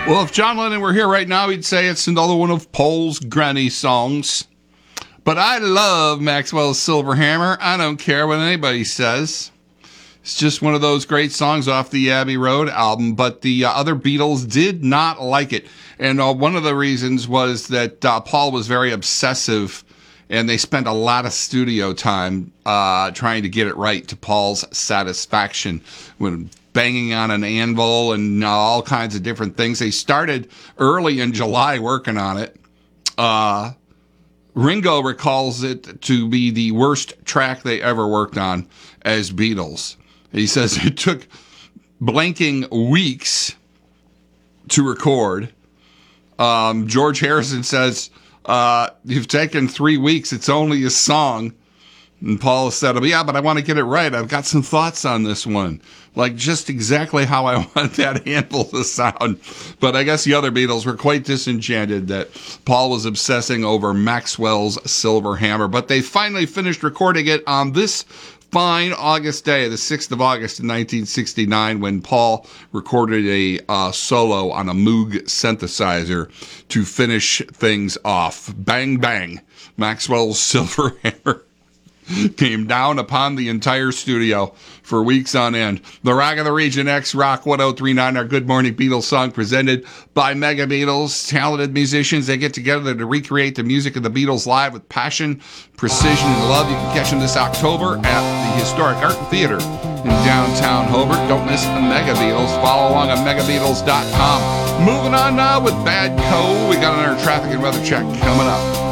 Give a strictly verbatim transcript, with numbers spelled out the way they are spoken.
Well, if John Lennon were here right now, he'd say it's another one of Paul's granny songs. But I love Maxwell's Silver Hammer. I don't care what anybody says. It's just one of those great songs off the Abbey Road album, but the uh, other Beatles did not like it. And uh, one of the reasons was that uh, Paul was very obsessive, and they spent a lot of studio time uh, trying to get it right to Paul's satisfaction, when banging on an anvil and uh, all kinds of different things. They started early in July working on it. Uh, Ringo recalls it to be the worst track they ever worked on as Beatles. He says it took blanking weeks to record. Um, George Harrison says, uh, you've taken three weeks. It's only a song. And Paul said, yeah, but I want to get it right. I've got some thoughts on this one. Like just exactly how I want that anvil to sound. But I guess the other Beatles were quite disenchanted that Paul was obsessing over Maxwell's Silver Hammer. But they finally finished recording it on this fine August day, the sixth of August in nineteen sixty-nine, when Paul recorded a uh, solo on a Moog synthesizer to finish things off. Bang, bang. Maxwell's Silver Hammer came down upon the entire studio for weeks on end. The Rock of the Region X Rock one oh three point nine, our Good Morning Beatles song presented by Mega Beatles. Talented musicians, they get together to recreate the music of the Beatles live with passion, precision, and love. You can catch them this October at the Historic Art Theater in downtown Hobart. Don't miss the Mega Beatles. Follow along on mega beatles dot com. Moving on now with Bad Co. We got another traffic and weather check coming up.